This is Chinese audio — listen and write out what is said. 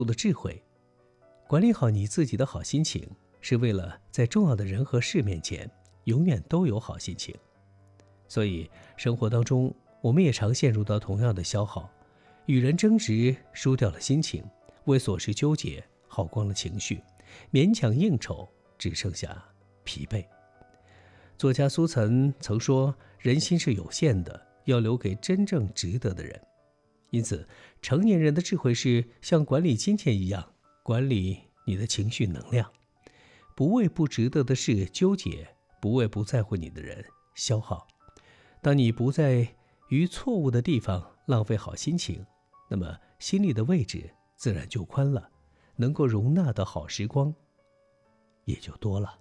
的智慧。管理好你自己的好心情，是为了在重要的人和事面前永远都有好心情。所以生活当中，我们也常陷入到同样的消耗，与人争执输掉了心情，为琐事纠结耗光了情绪，勉强应酬只剩下疲惫。作家苏岑曾说，人心是有限的，要留给真正值得的人。因此，成年人的智慧是像管理金钱一样，管理你的情绪能量，不为不值得的事纠结，不为不在乎你的人消耗。当你不在于错误的地方浪费好心情，那么心里的位置自然就宽了，能够容纳的好时光也就多了。